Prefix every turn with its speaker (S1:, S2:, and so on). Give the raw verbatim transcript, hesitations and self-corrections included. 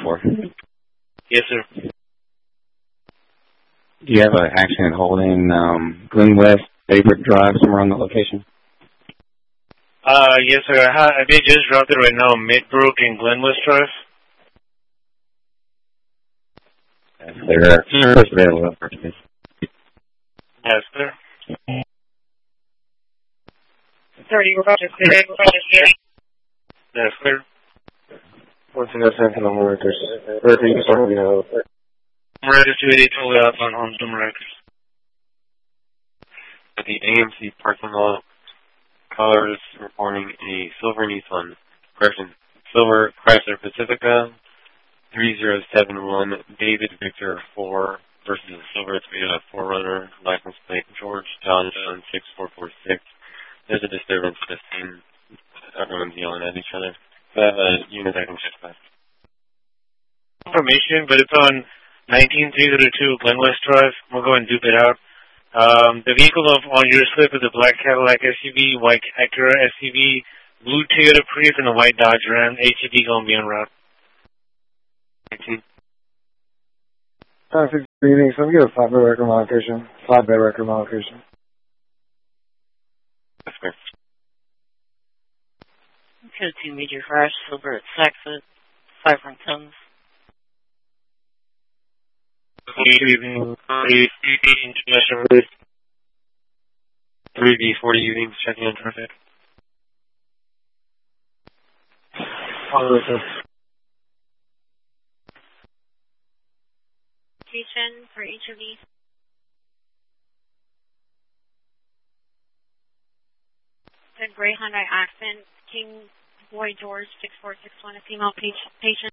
S1: four.
S2: Yes, sir.
S1: Do you have an accident holding um, Glen West, Favorite Drive, somewhere on the location?
S2: Uh, yes, sir. I, ha- I did just drop it right now. Midbrook and Glenwest Drive.
S1: Yes, sir. First available.
S2: Yes, sir.
S3: thirty, we're about to clear. We're about to clear.
S2: Yes, sir.
S4: Once in that second on the records. Or you can start me out.
S2: Records two eighty totally up on Home Zoom Records.
S5: At the A M C parking lot, callers reporting a silver Nissan, correction, silver Chrysler Pacifica, three zero seven one David Victor four versus a silver Toyota four runner, license plate George John John six four four six. There's a disturbance at the scene. Everyone's yelling at each other. So I have a unit I can check back.
S2: Information, but it's on nineteen three oh two Glenwest Drive. We'll go and dupe it out. Um, the vehicle of, on your slip is a black Cadillac S U V, white Acura S U V, blue Toyota Prius, and a white Dodge Ram. H E B going to be en route.
S5: nineteen.
S4: Time six meetings. Let me get a five bed record modification. Five bed record modification.
S5: That's correct.
S3: Code two major crash, silver at Saxon, five from Tons.
S2: Good evening.
S5: three B forty evenings, checking on traffic.
S6: Station for each of these. The gray Hyundai accent, King Boy George six four six one, a female patient.